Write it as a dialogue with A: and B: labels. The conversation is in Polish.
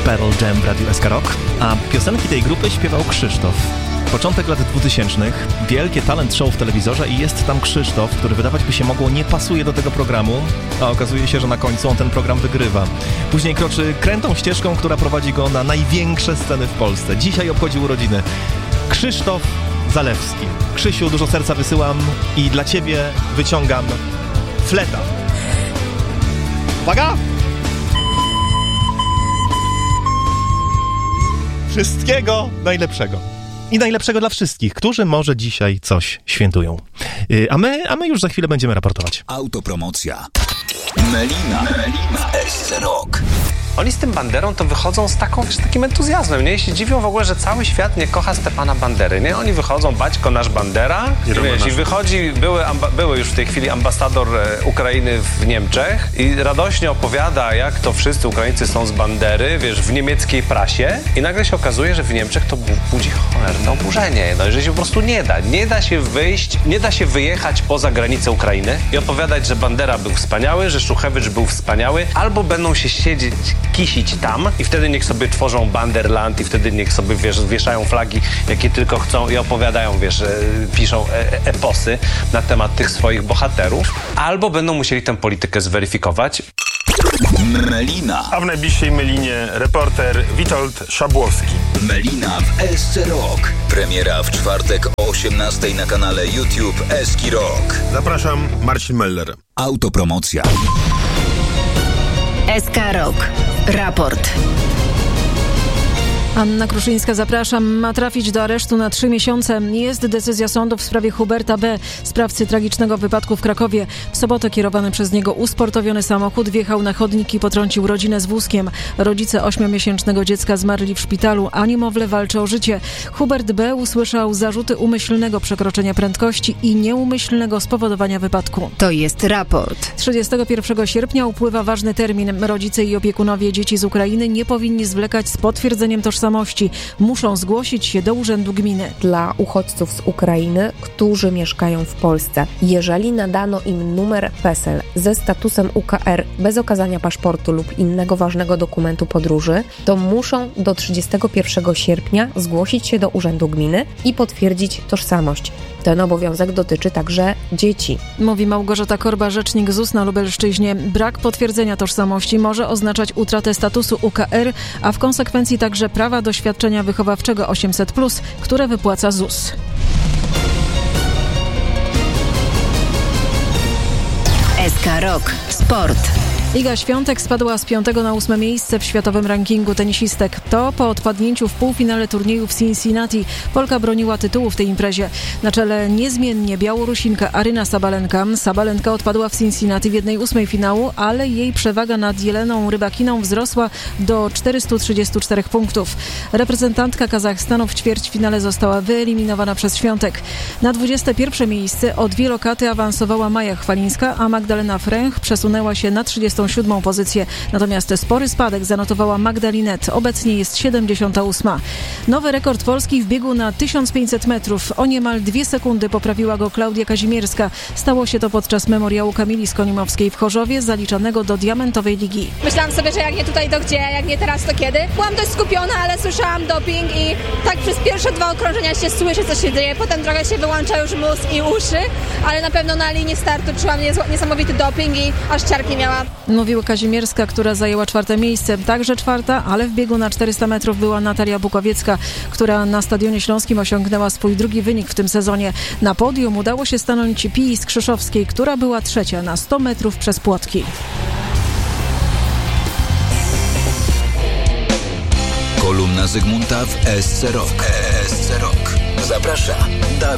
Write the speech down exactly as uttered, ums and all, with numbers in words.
A: Pearl Jam w Radiu S K Rock, a piosenki tej grupy śpiewał Krzysztof. Początek lat dwutysięcznych, wielkie talent show w telewizorze i jest tam Krzysztof, który wydawać by się mogło nie pasuje do tego programu, a okazuje się, że na końcu on ten program wygrywa. Później kroczy krętą ścieżką, która prowadzi go na największe sceny w Polsce. Dzisiaj obchodzi urodziny Krzysztof Zalewski. Krzysiu, dużo serca wysyłam i dla ciebie wyciągam fleta. Uwaga! Wszystkiego najlepszego. I najlepszego dla wszystkich, którzy może dzisiaj coś świętują. Yy, a my, a my już za chwilę będziemy raportować.
B: Autopromocja. Melina. Melina S Rock.
C: Oni z tym Banderą to wychodzą z taką, wiesz, takim entuzjazmem, nie? I się dziwią w ogóle, że cały świat nie kocha Stepana Bandery, nie? Oni wychodzą, Baćko, nasz Bandera, i, wiesz, i wychodzi, były, amba, były już w tej chwili ambasador e, Ukrainy w Niemczech i radośnie opowiada, jak to wszyscy Ukraińcy są z Bandery, wiesz, w niemieckiej prasie i nagle się okazuje, że w Niemczech to budzi cholerne oburzenie, no i że się po prostu nie da, nie da się wyjść, nie da się wyjechać poza granicę Ukrainy i opowiadać, że Bandera był wspaniały, że Szuchewicz był wspaniały, albo będą się siedzieć, kisić tam i wtedy niech sobie tworzą Banderland i wtedy niech sobie, wiesz, wieszają flagi, jakie tylko chcą i opowiadają, wiesz, piszą e- eposy na temat tych swoich bohaterów, albo będą musieli tę politykę zweryfikować.
B: Melina.
D: A w najbliższej Melinie reporter Witold Szabłowski.
B: Melina w S C Rock. Premiera w czwartek o osiemnastej na kanale YouTube Eski Rock.
D: Zapraszam, Marcin Meller.
B: Autopromocja.
E: S K Rock. Raport.
F: Anna Kruszyńska, zapraszam. Ma trafić do aresztu na trzy miesiące. Jest decyzja sądu w sprawie Huberta B., sprawcy tragicznego wypadku w Krakowie. W sobotę kierowany przez niego usportowiony samochód wjechał na chodnik i potrącił rodzinę z wózkiem. Rodzice ośmiomiesięcznego dziecka zmarli w szpitalu, a niemowlę walczy o życie. Hubert B. usłyszał zarzuty umyślnego przekroczenia prędkości i nieumyślnego spowodowania wypadku.
E: To jest raport.
F: trzydziestego pierwszego sierpnia upływa ważny termin. Rodzice i opiekunowie dzieci z Ukrainy nie powinni zwlekać z potwierdzeniem tożsamości. Muszą zgłosić się do urzędu gminy.
G: Dla uchodźców z Ukrainy, którzy mieszkają w Polsce, jeżeli nadano im numer PESEL ze statusem U K R bez okazania paszportu lub innego ważnego dokumentu podróży, to muszą do trzydziestego pierwszego sierpnia zgłosić się do urzędu gminy i potwierdzić tożsamość. Ten obowiązek dotyczy także dzieci.
F: Mówi Małgorzata Korba, rzecznik Z U S na Lubelszczyźnie. Brak potwierdzenia tożsamości może oznaczać utratę statusu U K R, a w konsekwencji także prawa do świadczenia wychowawczego osiemset plus, które wypłaca Z U S.
E: S K Rock. Sport.
F: Iga Świątek spadła z piątego na ósme miejsce w światowym rankingu tenisistek. To po odpadnięciu w półfinale turnieju w Cincinnati. Polka broniła tytułu w tej imprezie. Na czele niezmiennie Białorusinka Aryna Sabalenka. Sabalenka odpadła w Cincinnati w jednej ósmej finału, ale jej przewaga nad Jeleną Rybakiną wzrosła do czterystu trzydziestu czterech punktów. Reprezentantka Kazachstanu w ćwierćfinale została wyeliminowana przez Świątek. Na dwudzieste pierwsze miejsce o dwie lokaty awansowała Maja Chwalińska, a Magdalena Fręch przesunęła się na trzydziestą siódmą pozycję. Natomiast spory spadek zanotowała Magdalinet. Obecnie jest siedemdziesiąta ósma. Nowy rekord Polski w biegu na tysiąc pięćset metrów. O niemal dwie sekundy poprawiła go Klaudia Kazimierska. Stało się to podczas memoriału Kamili Skonimowskiej w Chorzowie, zaliczanego do Diamentowej Ligi.
H: Myślałam sobie, że jak nie tutaj, to gdzie, jak nie teraz, to kiedy. Byłam dość skupiona, ale słyszałam doping i tak przez pierwsze dwa okrążenia się słyszy, co się dzieje. Potem trochę się wyłącza już mózg i uszy, ale na pewno na linii startu czułam niesamowity doping i aż ciarki miałam.
F: Mówiła Kazimierska, która zajęła czwarte miejsce. Także czwarta, ale w biegu na czterysta metrów była Natalia Bukowiecka, która na Stadionie Śląskim osiągnęła swój drugi wynik w tym sezonie. Na podium udało się stanąć Pii Skrzyszowskiej, która była trzecia na sto metrów przez płotki.
B: Kolumna Zygmunta w S C Rock. S C Rock. Zaprasza Dawid